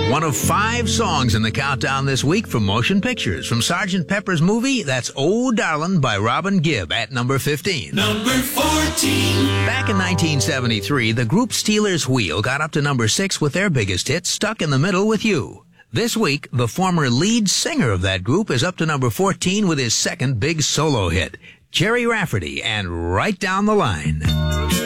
One of 5 songs in the countdown this week from Motion Pictures. From Sgt. Pepper's movie, that's Oh Darlin' by Robin Gibb at number 15. Number 14. Back in 1973, the group Steelers Wheel got up to number 6 with their biggest hit, Stuck in the Middle with You. This week, the former lead singer of that group is up to number 14 with his second big solo hit, Jerry Rafferty and Right Down the Line.